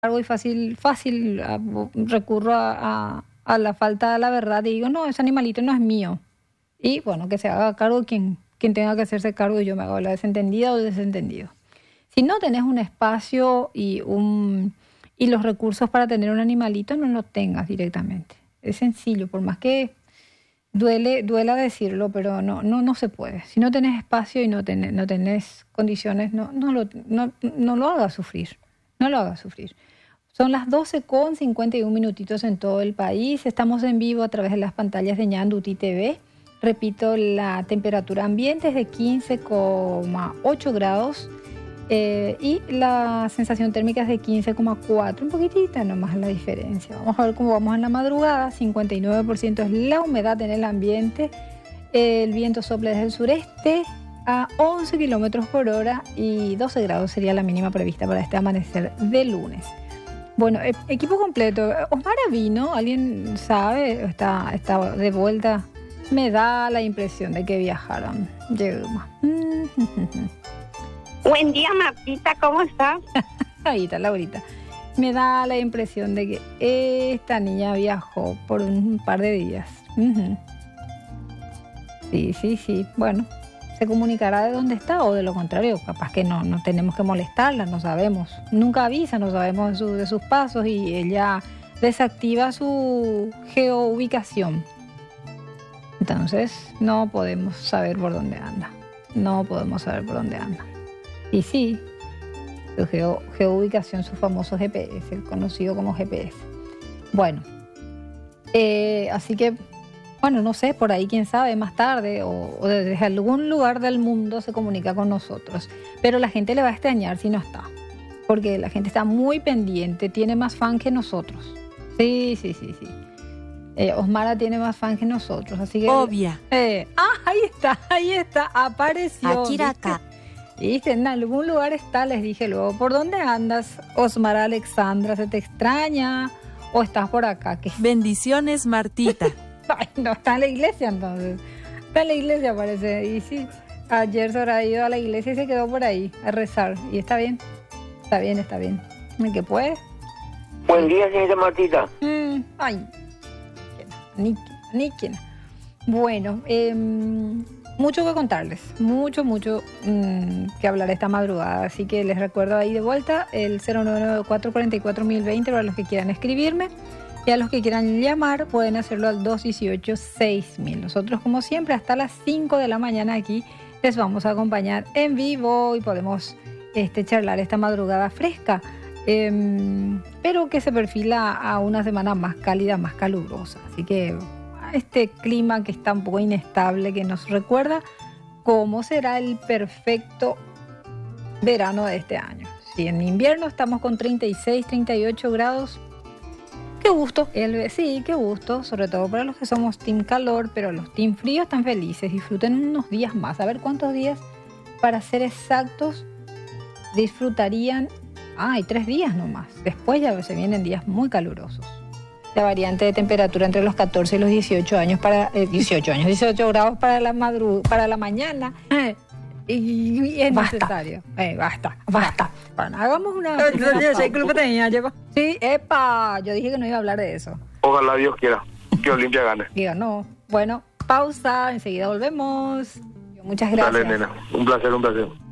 cargo y fácil recurro a la falta de la verdad y digo, no, ese animalito no es mío. Y bueno, que se haga cargo quien tenga que hacerse cargo y yo me hago la desentendida o desentendido. Si no tenés un espacio y los recursos para tener un animalito, no lo tengas directamente. Es sencillo, por más que duela decirlo, pero no se puede. Si no tenés espacio y no tenés condiciones, no lo hagas sufrir. No lo hagas sufrir. Son las 12:51 minutitos en todo el país. Estamos en vivo a través de las pantallas de Ñanduti TV. Repito, la temperatura ambiente es de 15,8 grados y la sensación térmica es de 15,4. Un poquitita nomás la diferencia. Vamos a ver cómo vamos en la madrugada. 59% es la humedad en el ambiente. El viento sopla desde el sureste a 11 kilómetros por hora y 12 grados sería la mínima prevista para este amanecer de lunes. Bueno, equipo completo. Osmara vino, ¿alguien sabe? Está de vuelta. Me da la impresión de que viajaron. Buen día, Martita, ¿cómo estás? Ahí está, Laurita. Me da la impresión de que esta niña viajó por un par de días. Sí. Bueno, se comunicará de dónde está o de lo contrario. Capaz que no tenemos que molestarla, no sabemos. Nunca avisa, no sabemos de sus pasos y ella desactiva su geoubicación. Entonces, no podemos saber por dónde anda. Y sí, su geoubicación, su famoso GPS, el conocido como GPS. Bueno, así que, bueno, no sé, por ahí quién sabe, más tarde o desde algún lugar del mundo se comunica con nosotros. Pero la gente le va a extrañar si no está. Porque la gente está muy pendiente, tiene más fan que nosotros. Sí. Osmara tiene más fan que nosotros, así que... Obvia. Ahí está, apareció. Achiraca. ¿Viste? En algún lugar está, les dije luego. ¿Por dónde andas, Osmara Alexandra? ¿Se te extraña? ¿O estás por acá? ¿Qué? Bendiciones, Martita. Ay, no, está en la iglesia entonces. Está en la iglesia parece. Y sí, ayer se habrá ido a la iglesia y se quedó por ahí a rezar. Y está bien. Está bien. ¿El que puede? Buen día, señorita Martita. Ay, Níquena. Bueno, mucho que contarles, mucho que hablar esta madrugada, así que les recuerdo ahí de vuelta el 0994-44-1020 para los que quieran escribirme y a los que quieran llamar pueden hacerlo al 218-6000. Nosotros como siempre hasta las 5 de la mañana aquí les vamos a acompañar en vivo y podemos charlar esta madrugada fresca. Pero que se perfila a una semana más cálida, más calurosa. Así que este clima que está un poco inestable, que nos recuerda cómo será el perfecto verano de este año. Si en invierno estamos con 36, 38 grados, qué gusto. Sí, qué gusto, sobre todo para los que somos team calor, pero los team fríos están felices. Disfruten unos días más. A ver cuántos días, para ser exactos, disfrutarían. Hay 3 días nomás. Después ya se vienen días muy calurosos. La variante de temperatura entre los 14 y los 18 años 18 grados para la mañana. Y es necesario. Basta. Bueno, hagamos una Sí, yo dije que no iba a hablar de eso. Ojalá Dios quiera que Olimpia gane. Diga, no. Bueno, pausa, enseguida volvemos. Muchas gracias. Dale, nena. Un placer.